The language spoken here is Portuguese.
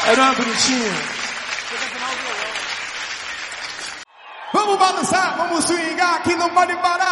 Era uma bonitinha. Vamos balançar, vamos swingar, que não pode parar.